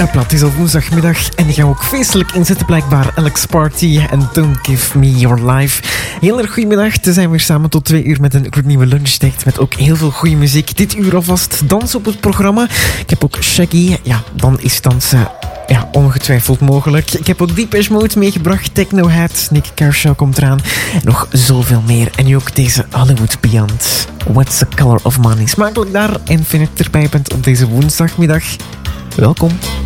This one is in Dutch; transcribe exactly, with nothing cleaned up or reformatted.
plat. Het is al woensdagmiddag en die gaan we ook feestelijk inzetten blijkbaar. Alex Party en Don't Give Me Your Life. Heel erg goedemiddag. We zijn weer samen tot twee uur met een gloednieuwe lunchtijd met ook heel veel goede muziek. Dit uur alvast dans op het programma. Ik heb ook Shaggy. Ja, dan is dansen ja, ongetwijfeld mogelijk. Ik heb ook Depeche Mode meegebracht. Techno Head, Nick Kershaw komt eraan. En nog zoveel meer. En nu ook deze Hollywood Beyond. What's the Color of Money? Smakelijk daar. En fijn dat je erbij bent op deze woensdagmiddag. Welkom.